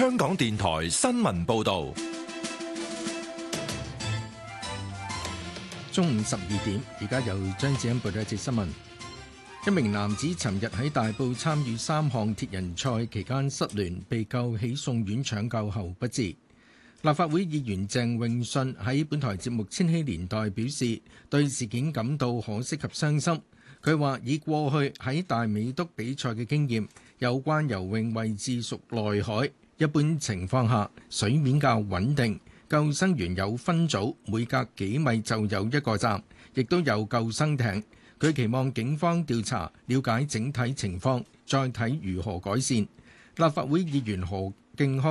香港電台新聞報道。 中午12點，而家由張子欣報道一節新聞。一名男子尋日喺大埔參與3項鐵人賽期間失聯，被救起送院搶救後不治。立法會議員鄭泳舜喺本台節目《千禧年代》表示，對事件感到可惜及傷心。佢話以過去喺大美督比賽嘅經驗，有關游泳位置屬內海，一般情況下水面較穩定。救生員有分組，每隔幾米就有一個站，亦都有救生艇。佢期望警方調查，了解整體情況，再睇如何改善。立法會議員何敬康